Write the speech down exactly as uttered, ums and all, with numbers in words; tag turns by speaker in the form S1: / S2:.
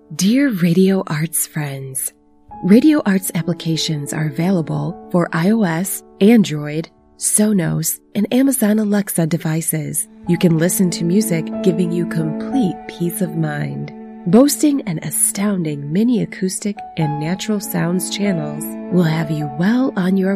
S1: Dear Radio Arts friends, Radio Arts applications are available for iOS, Android, Sonos, and Amazon Alexa devices. You can listen to music giving you complete peace of mind. Boasting an astounding mini acoustic and natural sounds channels will have you well on your